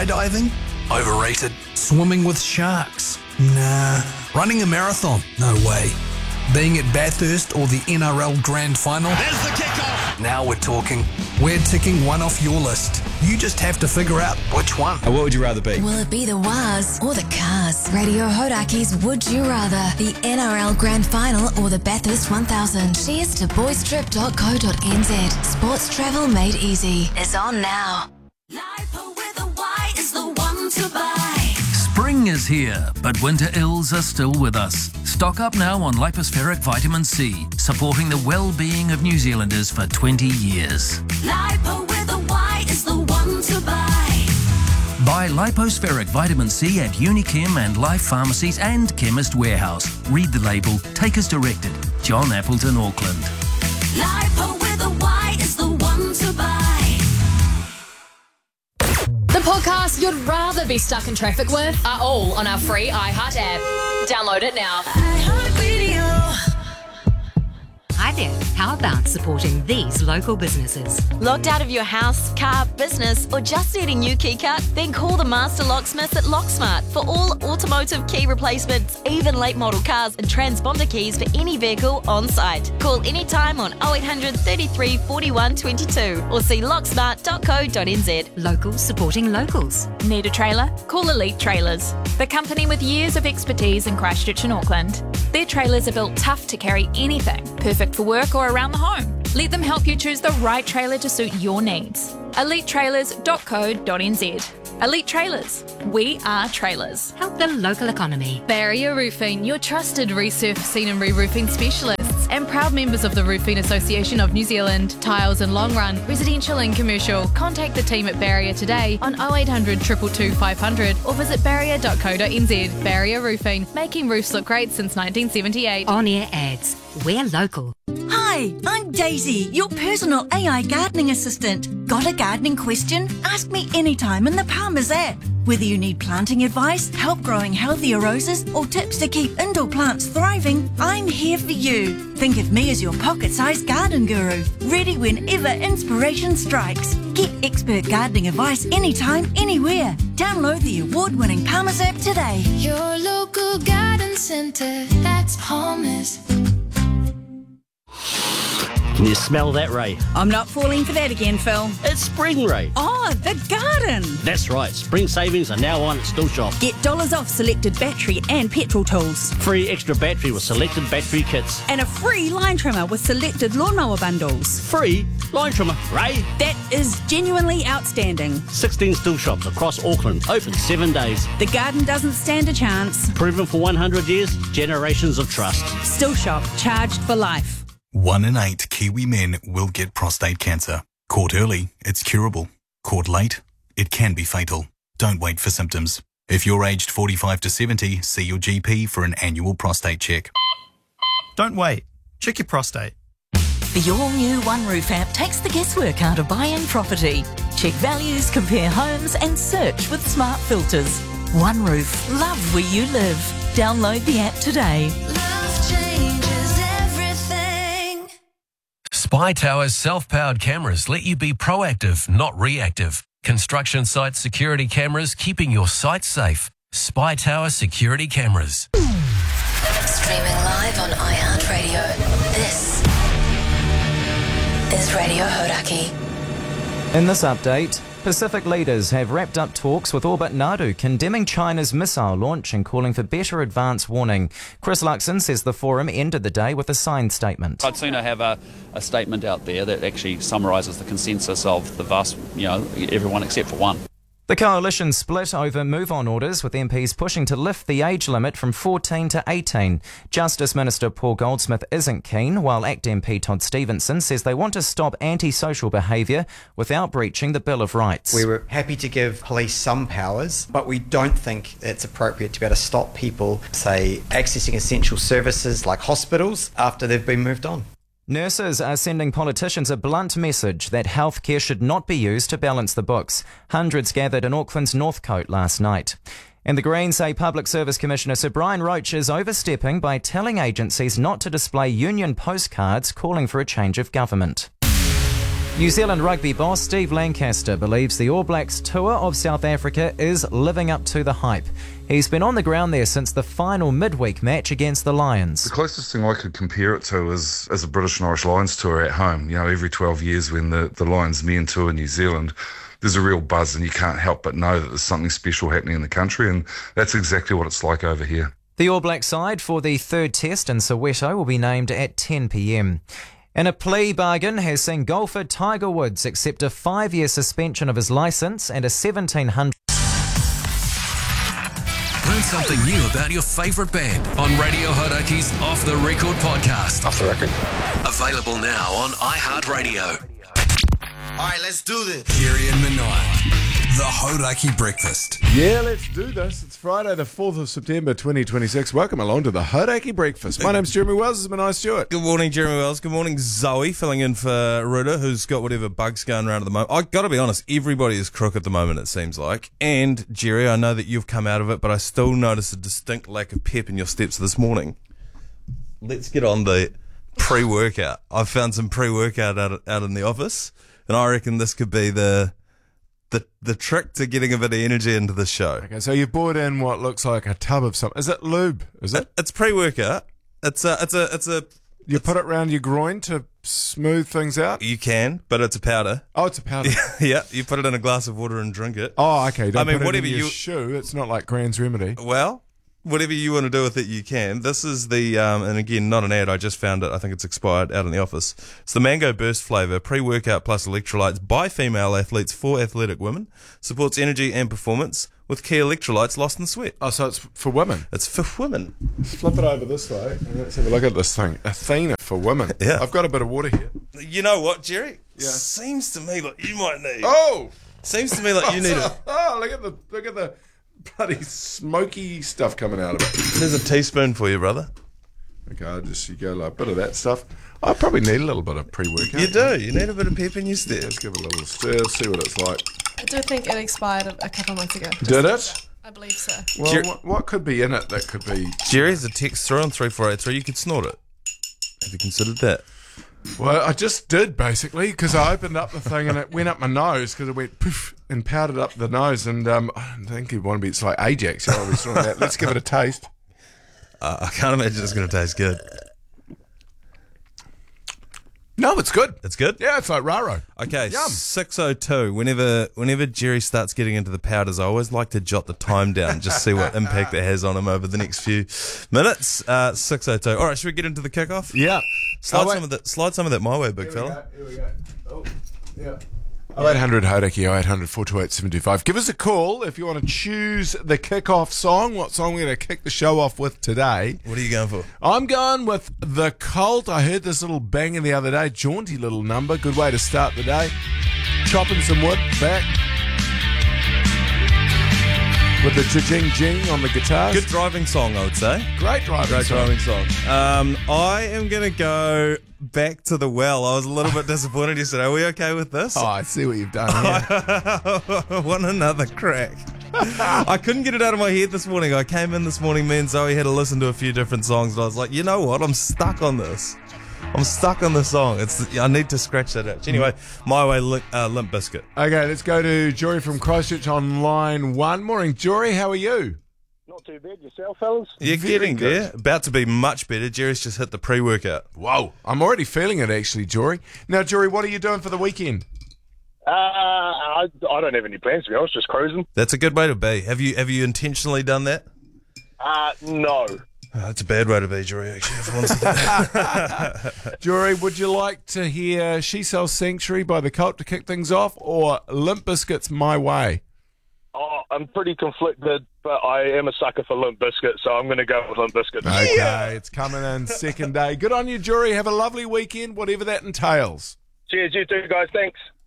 Skydiving? Overrated. Swimming with sharks? Nah. Running a marathon? No way. Being at Bathurst or the NRL Grand Final? There's the kickoff! Now we're talking. We're ticking one off your list. You just have to figure out which one. What would you rather be? Will it be the Waz or the Cars? Radio Horaki's Would You Rather, the NRL Grand Final or the Bathurst 1000. Cheers to boystrip.co.nz. Sports travel made easy is on now. Lipo with a Y is the one to buy. Spring is here, but winter ills are still with us. Stock up now on Lipospheric Vitamin C, supporting the well-being of New Zealanders for 20 years. Lipo with a Y is the one to buy. Buy Lipospheric Vitamin C at Unichem and Life Pharmacies and Chemist Warehouse. Read the label. Take as directed. John Appleton, Auckland. Lipo with a Y is the one to buy. The podcasts you'd rather be stuck in traffic with are all on our free iHeart app. Download it now. Hi there. How about supporting these local businesses? Locked out of your house, car, business, or just need a new key cut? Then call the master locksmiths at Locksmart for all automotive key replacements, even late model cars and transponder keys for any vehicle on site. Call anytime on 0800 33 41 22 or see locksmart.co.nz. Locals supporting locals. Need a trailer? Call Elite Trailers, the company with years of expertise in Christchurch and Auckland. Their trailers are built tough to carry anything, perfect for work or around the home. Let them help you choose the right trailer to suit your needs. EliteTrailers.co.nz. Elite Trailers. We are trailers. Help the local economy. Barrier Roofing, your trusted resurfacing and re-roofing specialists and proud members of the Roofing Association of New Zealand. Tiles and long run, residential and commercial. Contact the team at Barrier today on 0800 222 500 or visit barrier.co.nz. Barrier Roofing, making roofs look great since 1978. On-air ads. We're local. Hi, I'm Daisy, your personal AI gardening assistant. Got a gardening question? Ask me anytime in the Palmer's app. Whether you need planting advice, help growing healthier roses, or tips to keep indoor plants thriving, I'm here for you. Think of me as your pocket-sized garden guru, ready whenever inspiration strikes. Get expert gardening advice anytime, anywhere. Download the award-winning Palmer's app today. Your local garden centre, that's Palmer's. Can you smell that, Ray? I'm not falling for that again, Phil. It's spring, Ray. Oh, the garden. That's right. Spring savings are now on at Still Shop. Get dollars off selected battery and petrol tools. Free extra battery with selected battery kits. And a free line trimmer with selected lawnmower bundles. Free line trimmer, Ray. That is genuinely outstanding. 16 Still Shops across Auckland, open 7 days. The garden doesn't stand a chance. Proven for 100 years, generations of trust. Still Shop, charged for life. 1 in 8 Kiwi men will get prostate cancer. Caught early, it's curable. Caught late, it can be fatal. Don't wait for symptoms. If you're aged 45 to 70, see your GP for an annual prostate check. Don't wait. Check your prostate. The all-new One Roof app takes the guesswork out of buying property. Check values, compare homes and search with smart filters. One Roof. Love where you live. Download the app today. Love changes everything. Spy Tower's self-powered cameras let you be proactive, not reactive. Construction site security cameras keeping your site safe. Spy Tower security cameras. Streaming live on iHeartRadio. This is Radio Horaki. In this update, Pacific leaders have wrapped up talks with Orbit Nadu, condemning China's missile launch and calling for better advance warning. Chris Luxon says the forum ended the day with a signed statement. I'd sooner have a statement out there that actually summarises the consensus of the vast, everyone except for one. The coalition split over move-on orders, with MPs pushing to lift the age limit from 14 to 18. Justice Minister Paul Goldsmith isn't keen, while ACT MP Todd Stevenson says they want to stop antisocial behaviour without breaching the Bill of Rights. We were happy to give police some powers, but we don't think it's appropriate to be able to stop people, say, accessing essential services like hospitals after they've been moved on. Nurses are sending politicians a blunt message that healthcare should not be used to balance the books. Hundreds gathered in Auckland's Northcote last night. And the Greens say Public Service Commissioner Sir Brian Roach is overstepping by telling agencies not to display union postcards calling for a change of government. New Zealand rugby boss Steve Lancaster believes the All Blacks tour of South Africa is living up to the hype. He's been on the ground there since the final midweek match against the Lions. The closest thing I could compare it to is a British and Irish Lions tour at home. You know, every 12 years when the Lions men tour New Zealand, there's a real buzz and you can't help but know that there's something special happening in the country, and that's exactly what it's like over here. The All Black side for the third test in Soweto will be named at 10 p.m. And a plea bargain has seen golfer Tiger Woods accept a 5-year suspension of his licence and a $1,700. Learn something new about your favourite band on Radio Horaki's Off the Record podcast. Off the record. Available now on iHeartRadio. All right, let's do this. Jerry and Minaya, the Hodaki Breakfast. Yeah, let's do this. It's Friday, the 4th of September, 2026. Welcome along to the Hodaki Breakfast. My name's Jeremy Wells. This is Minaya Stewart. Good morning, Jeremy Wells. Good morning, Zoe, filling in for Ruta, who's got whatever bugs going around at the moment. I've got to be honest, everybody is crook at the moment, it seems like. And, Jerry, I know that you've come out of it, but I still notice a distinct lack of pep in your steps this morning. Let's get on the pre-workout. I've found some pre-workout out in the office, and I reckon this could be the trick to getting a bit of energy into the show. Okay, so you've brought in what looks like a tub of something. Is it lube? Is it? It's pre-workout. It's a. You put it round your groin to smooth things out? You can, but it's a powder. Oh, it's a powder. Yeah, you put it in a glass of water and drink it. Oh, okay. Don't put whatever it in your shoe. It's not like Grand's Remedy. Well, whatever you want to do with it, you can. This is the, and again, not an ad, I just found it. I think it's expired out in the office. It's the Mango Burst flavour, pre-workout plus electrolytes by female athletes for athletic women. Supports energy and performance with key electrolytes lost in sweat. Oh, so it's for women? It's for women. Let's flip it over this way and let's have a look at this thing. Athena for women. Yeah. I've got a bit of water here. You know what, Jerry? Yeah. Seems to me like you might need. Oh! Seems to me like you need it. Oh, look at the bloody smoky stuff coming out of it. There's a teaspoon for you, brother. Okay, you go like a bit of that stuff. I probably need a little bit of pre-workout. You do. You need a bit of pep in your step. Let's give it a little stir, see what it's like. I do think it expired a couple of months ago. Did it? I believe so. Well, what could be in it that could be... Jerry's a text through on 3483. You could snort it. Have you considered that? Well, I just did, basically, because I opened up the thing and it went up my nose because it went poof and powdered up the nose. And I don't think you'd want to be... It's like Ajax. You know, we saw that. Let's give it a taste. I can't imagine it's going to taste good. No, it's good. It's good? Yeah, it's like Raro. Okay, Yum. 6:02. Whenever Jerry starts getting into the powders, I always like to jot the time down, just see what impact it has on him over the next few minutes. 6:02. All right, should we get into the kickoff? Yeah. Slide some of that my way, big fella. Here we go. Oh, yeah. 0800 Hodaki, 0800 428 725. Give us a call if you want to choose the kick-off song. What song we're going to kick the show off with today? What are you going for? I'm going with The Cult. I heard this little banger the other day. Jaunty little number. Good way to start the day. Chopping some wood back. With the cha-jing-jing on the guitars. Good driving song, I would say. Great driving song. I am going to go back to The Well. I was a little bit disappointed yesterday. Are we okay with this? Oh, I see what you've done here. Want another crack. I couldn't get it out of my head this morning. I came in this morning, me and Zoe had to listen to a few different songs, and I was like, you know what? I'm stuck on this. I'm stuck on the song. I need to scratch that out. Anyway, My Way, Limp Bizkit. Okay, let's go to Jory from Christchurch on line 1. Morning, Jory. How are you? Not too bad. Yourself, fellas? You're getting there. About to be much better. Jerry's just hit the pre-workout. Whoa. I'm already feeling it, actually, Jory. Now, Jory, what are you doing for the weekend? I don't have any plans, to be honest. Just cruising. That's a good way to be. Have you intentionally done that? No. That's a bad way to be, Jory, actually. Jory, would you like to hear She Sells Sanctuary by The Cult to kick things off, or Limp Bizkit's My Way? Oh, I'm pretty conflicted, but I am a sucker for Limp Bizkit, so I'm going to go with Limp Bizkit. Okay, It's coming in second day. Good on you, Jory. Have a lovely weekend, whatever that entails. Cheers, you too, guys. Thanks.